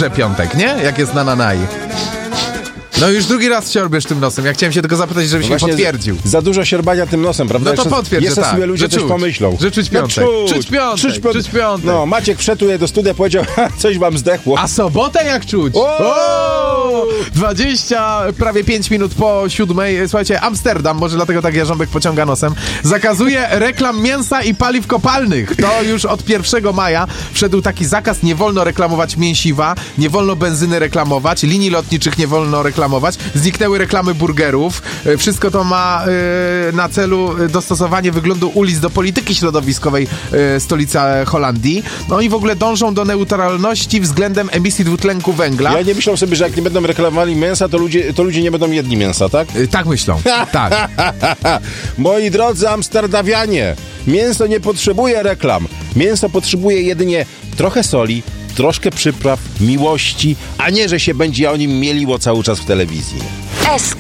że piątek, nie? Jak jest na nanai. No już drugi raz siorbesz tym nosem. Ja chciałem się tylko zapytać, żebyś mi potwierdził. Za dużo siorbania tym nosem, prawda? No to potwierdź, jeszcze sobie ludzie coś pomyślą. Że czuć piątek. Czuć piątek. No, Maciek wszedł tutaj do studia, powiedział, coś wam zdechło. A sobotę jak czuć? prawie 5 minut po 7. Słuchajcie, Amsterdam, może dlatego tak Jarząbek pociąga nosem, zakazuje reklam mięsa i paliw kopalnych. To już od 1 maja wszedł taki zakaz, nie wolno reklamować mięsiwa, nie wolno benzyny reklamować, linii lotniczych nie wolno reklamować, zniknęły reklamy burgerów. Wszystko to ma na celu dostosowanie wyglądu ulic do polityki środowiskowej stolicy Holandii. No i w ogóle dążą do neutralności względem emisji dwutlenku węgla. Ja nie myślę sobie, że jak nie będą reklamowali mięsa, to ludzie nie będą jedli mięsa, tak? Tak myślą, tak. Moi drodzy Amsterdawianie, mięso nie potrzebuje reklam. Mięso potrzebuje jedynie trochę soli, troszkę przypraw, miłości, a nie, że się będzie o nim mieliło cały czas w telewizji. SK